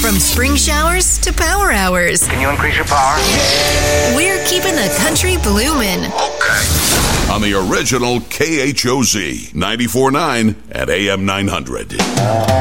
From spring showers to power hours, Can you increase your power? we're keeping the country bloomin'. Okay. On the original KHOZ 94.9 at AM 900.